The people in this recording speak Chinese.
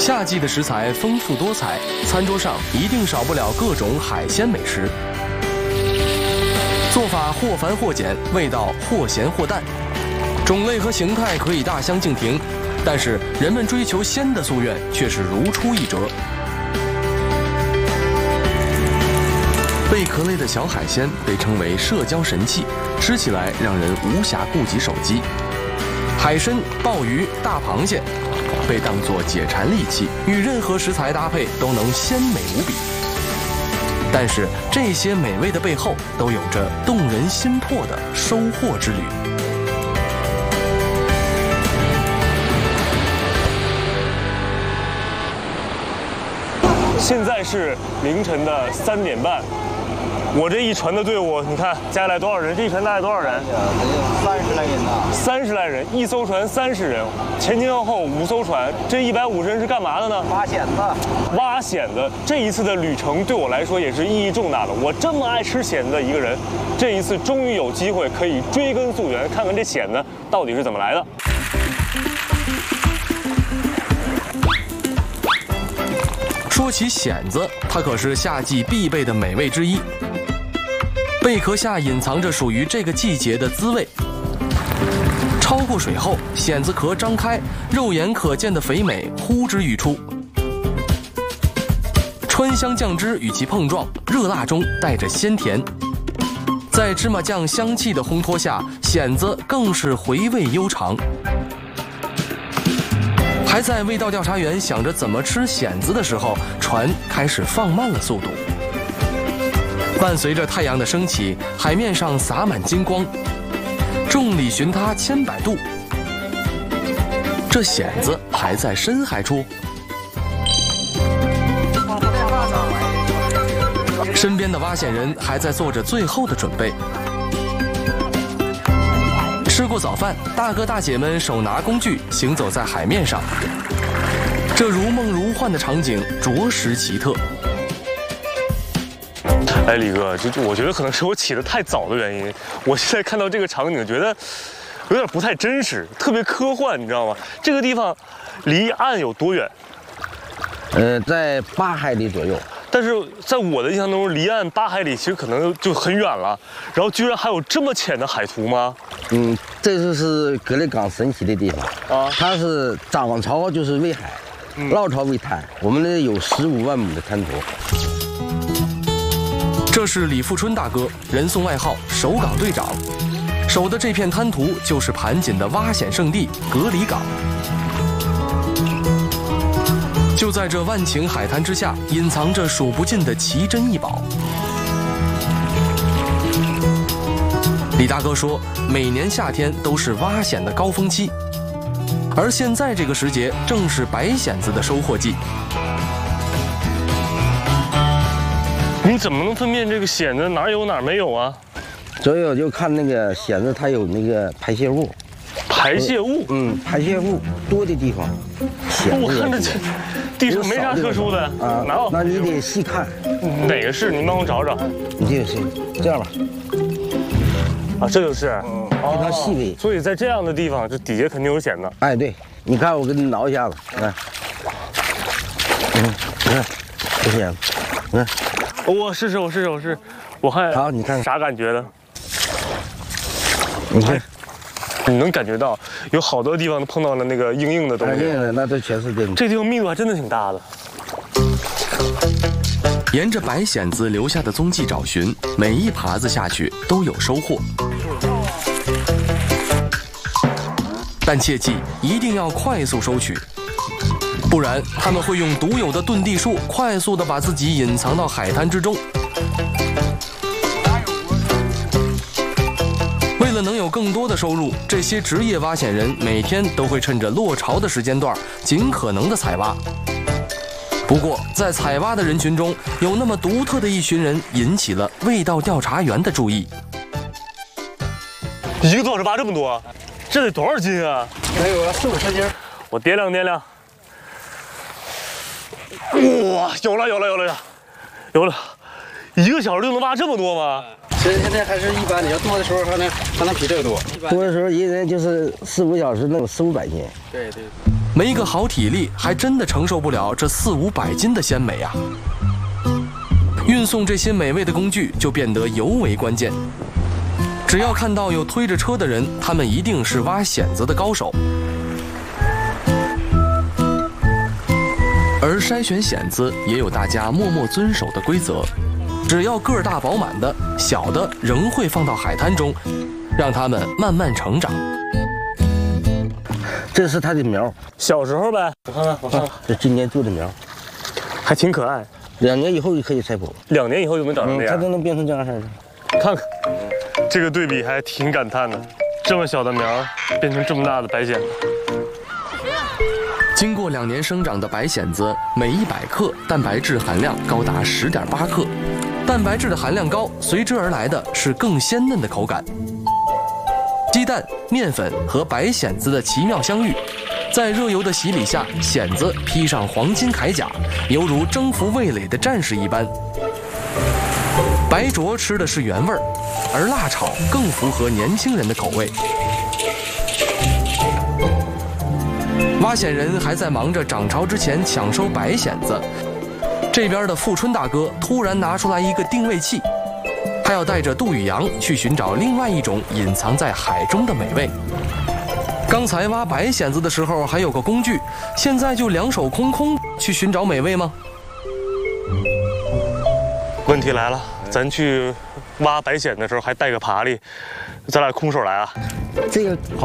夏季的食材丰富多彩，餐桌上一定少不了各种海鲜美食。做法或繁或简，味道或咸或淡，种类和形态可以大相径庭，但是人们追求鲜的夙愿却是如出一辙。贝壳类的小海鲜被称为社交神器，吃起来让人无暇顾及手机。海参、鲍鱼、大螃蟹被当作解馋利器，与任何食材搭配都能鲜美无比。但是这些美味的背后，都有着动人心魄的收获之旅。 现在是凌晨的3点半，我这一船的队伍，你看加起来多少人？这一船大概多少人 ？30来人呢。 30来人，一艘船30人，前前后后5艘船，这150人是干嘛的呢？ 挖蚬子。 挖蚬子。这一次的旅程对我来说也是意义重大的。我这么爱吃蚬子的一个人，这一次终于有机会可以追根溯源，看看这蚬子到底是怎么来的。 说起蚬子，它可是夏季必备的美味之一。贝壳下隐藏着属于这个季节的滋味。超过水后，蚬子壳张开，肉眼可见的肥美呼之欲出。川香酱汁与其碰撞，热辣中带着鲜甜。在芝麻酱香气的烘托下，蚬子更是回味悠长。还在味道调查员想着怎么吃蚬子的时候，船开始放慢了速度。伴随着太阳的升起，海面上洒满金光，众里寻他千百度。这蚬子还在深海处。身边的挖蚬人还在做着最后的准备。吃过早饭，大哥大姐们手拿工具行走在海面上，这如梦如幻的场景着实奇特。 哎，李哥，我觉得可能是我起得太早的原因，我现在看到这个场景，觉得有点不太真实，特别科幻，你知道吗？这个地方离岸有多远？ 在8海里左右。 但是在我的印象中，离岸8海里其实可能就很远了，然后居然还有这么浅的海图吗？ 这就是格雷港神奇的地方啊！它是涨潮就是喂海，落潮喂滩。我们那有15万亩的滩涂。 这是李富春大哥，人送外号“守港队长”，守的这片滩涂就是盘锦的挖蚬圣地格里港。就在这万顷海滩之下，隐藏着数不尽的奇珍异宝。李大哥说，每年夏天都是挖蚬的高峰期，而现在这个时节正是白蚬子的收获季。 你怎么能分辨这个蚬子哪儿有哪儿没有啊？ 所以我就看那个蚬子，它有那个排泄物。 排泄物？ 排泄物多的地方， 我看着这地上没啥特殊的啊。那你得细看。 哪个是？您帮我找找。 你这个是这样吧？ 啊，这就是。 非常细微。 所以在这样的地方，这底下肯定有蚬子。 哎，对，你看我给你挠一下子，看，你看，这蚬子，你看。 我试试，我看。 好，你看啥感觉的？ 你看。 你能感觉到有好多地方都碰到了那个硬硬的东西， 硬的，那都全是真的。 这地方密度还真的挺大的。 沿着白蚬子留下的踪迹找寻，每一耙子下去都有收获。但切记一定要快速收取，不然他们会用独有的遁地术快速地把自己隐藏到海滩之中。为了能有更多的收入，这些职业挖蚬人每天都会趁着落潮的时间段，尽可能的采挖。不过，在采挖的人群中，有那么独特的一群人引起了味道调查员的注意。 1个多小时挖这么多，这得多少斤啊？ 得有4、50斤。 我掂量掂量。哇，有了！1个小时就能挖这么多吗？ 前现在还是一般的，要多的时候还能比这个多。 多的时候一人就是4、5小时能有4、500斤。 对对。 没个好体力，还真的承受不了这4、500斤的鲜美啊！运送这些美味的工具就变得尤为关键。只要看到有推着车的人，他们一定是挖蚬子的高手。而筛选蚬子也有大家默默遵守的规则，只要个儿大饱满的，小的仍会放到海滩中，让它们慢慢成长。 这是它的苗， 小时候呗，我看看，我看看， 这今年做的苗， 还挺可爱。 2年以后就可以采剖。 2年以后就能长成这样， 它都能变成这样式的。 看看，这个对比还挺感叹的，这么小的苗变成这么大的白蚬子。 经过2年生长的白蚬子，每100克蛋白质含量高达10.8克。蛋白质的含量高，随之而来的是更鲜嫩的口感。鸡蛋、面粉和白蚬子的奇妙相遇，在热油的洗礼下，蚬子披上黄金铠甲，犹如征服味蕾的战士一般。白灼吃的是原味儿，而辣炒更符合年轻人的口味。挖蚬人还在忙着涨潮之前抢收白蚬子，这边的富春大哥突然拿出来一个定位器，他要带着杜宇阳去寻找另外一种隐藏在海中的美味。刚才挖白蚬子的时候还有个工具，现在就2手空空去寻找美味吗？ 问题来了，咱去挖白蚬的时候还带个爬犁，咱俩空手来啊？ 这个好